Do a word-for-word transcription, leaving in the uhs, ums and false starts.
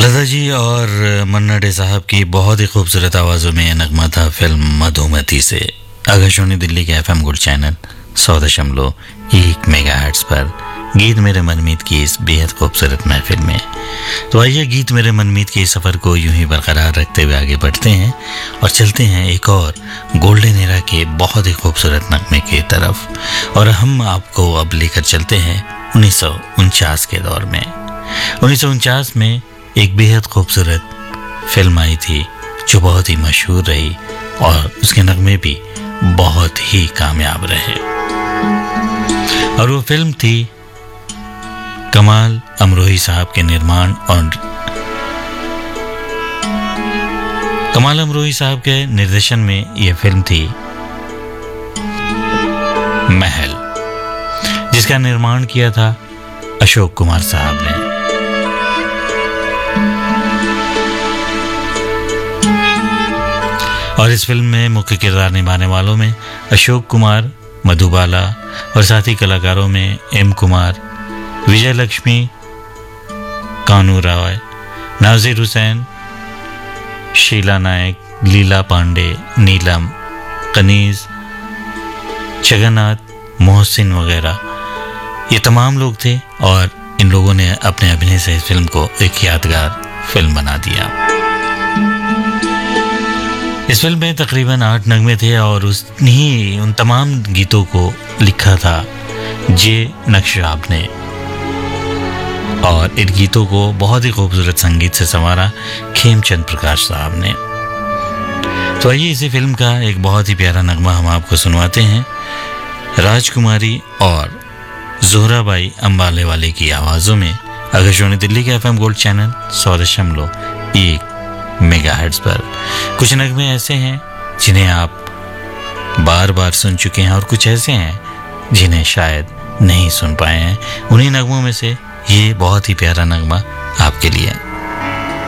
लता जी और मन्ना डे साहब की बहुत ही खूबसूरत आवाज़ों में नगमा था फिल्म मधुमती से। आकाशवाणी दिल्ली के एफएम गोल्ड चैनल सौ दशमलव एक मेगा हर्ट्ज पर गीत मेरे मनमीत की इस बेहद खूबसूरत महफिल में। तो आइए गीत मेरे मनमीत के सफ़र को यूं ही बरकरार रखते हुए आगे बढ़ते हैं और चलते हैं एक और गोल्डन एरा के बहुत ही खूबसूरत नगमे की तरफ। और हम आपको अब लेकर चलते हैं उन्नीस सौ उनचास के दौर में। उन्नीस सौ उनचास में एक बेहद खूबसूरत फिल्म आई थी जो बहुत ही मशहूर रही और उसके नगमे भी बहुत ही कामयाब रहे, और वो फिल्म थी कमाल अमरोही साहब के निर्माण और कमाल अमरोही साहब के निर्देशन में यह फिल्म थी महल, जिसका निर्माण किया था अशोक कुमार साहब ने। और इस फिल्म में मुख्य किरदार निभाने वालों में अशोक कुमार, मधुबाला और साथी कलाकारों में एम कुमार, विजय लक्ष्मी, कानू रॉय, नाजिर हुसैन, शीला नायक, लीला पांडे, नीलम, कनीज, जगन्नाथ, मोहसिन वगैरह ये तमाम लोग थे। और इन लोगों ने अपने अभिनय से इस फिल्म को एक यादगार फिल्म बना दिया। इस फिल्म में तकरीबन आठ नगमे थे और उन्हीं उन तमाम गीतों को लिखा था जे नक्शराब ने, और इन गीतों को बहुत ही खूबसूरत संगीत से संवारा खेमचंद प्रकाश साहब ने। तो आइए इसी फिल्म का एक बहुत ही प्यारा नगमा हम आपको सुनवाते हैं राजकुमारी और जोहराबाई अंबाले वाले की आवाज़ों में आकाशवाणी दिल्ली के एफएम गोल्ड चैनल सौ दशमलव एक मेगा हर्ट्ज पर। कुछ नगमे ऐसे हैं जिन्हें आप बार बार सुन चुके हैं और कुछ ऐसे हैं जिन्हें शायद नहीं सुन पाए हैं। उन्हीं नगमों में से ये बहुत ही प्यारा नगमा आपके लिए।